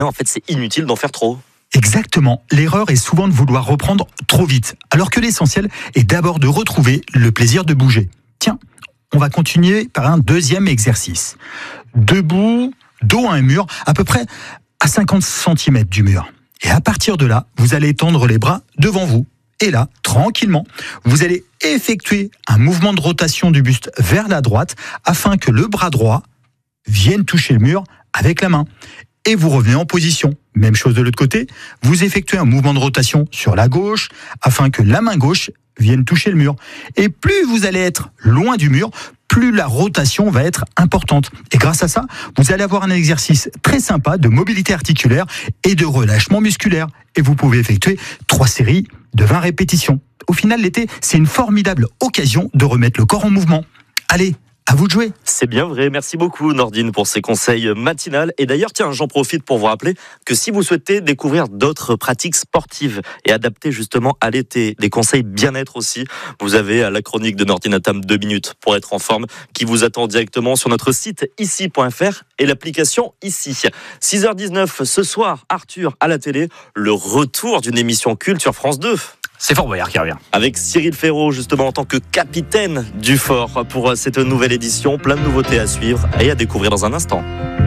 Non, en fait, c'est inutile d'en faire trop. Exactement. L'erreur est souvent de vouloir reprendre trop vite, alors que l'essentiel est d'abord de retrouver le plaisir de bouger. Tiens, on va continuer par un deuxième exercice. Debout, dos à un mur, à peu près à 50 cm du mur. Et à partir de là, vous allez tendre les bras devant vous. Et là, tranquillement, vous allez effectuer un mouvement de rotation du buste vers la droite afin que le bras droit vienne toucher le mur avec la main. Et vous revenez en position. Même chose de l'autre côté, vous effectuez un mouvement de rotation sur la gauche afin que la main gauche vienne toucher le mur. Et plus vous allez être loin du mur, plus la rotation va être importante. Et grâce à ça, vous allez avoir un exercice très sympa de mobilité articulaire et de relâchement musculaire. Et vous pouvez effectuer 3 séries de 20 répétitions. Au final, l'été, c'est une formidable occasion de remettre le corps en mouvement. Allez, à vous de jouer. C'est bien vrai. Merci beaucoup, Nordine, pour ces conseils matinales. Et d'ailleurs, tiens, j'en profite pour vous rappeler que si vous souhaitez découvrir d'autres pratiques sportives et adaptées justement à l'été, des conseils bien-être aussi, vous avez la chronique de Nordine Atam 2 minutes pour être en forme qui vous attend directement sur notre site ici.fr et l'application Ici. 6h19 ce soir, Arthur à la télé, le retour d'une émission culte sur France 2. C'est Fort Boyard qui revient. Avec Cyril Ferraud, justement, en tant que capitaine du Fort pour cette nouvelle édition. Plein de nouveautés à suivre et à découvrir dans un instant.